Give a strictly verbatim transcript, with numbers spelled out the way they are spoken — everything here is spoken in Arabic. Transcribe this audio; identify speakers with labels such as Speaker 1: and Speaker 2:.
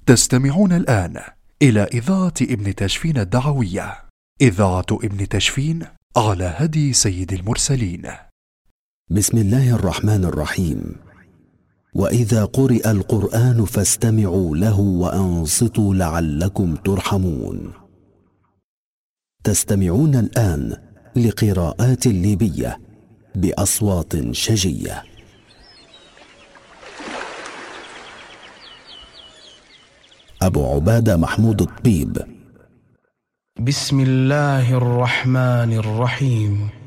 Speaker 1: تستمعون الآن إلى إذاعة ابن تشفين الدعوية، إذاعة ابن تشفين على هدي سيد المرسلين.
Speaker 2: بسم الله الرحمن الرحيم. وإذا قرئ القرآن فاستمعوا له وأنصتوا لعلكم ترحمون. تستمعون الآن لقراءات ليبية بأصوات شجية. أبو عبادة محمود الطيب.
Speaker 3: بسم الله الرحمن الرحيم.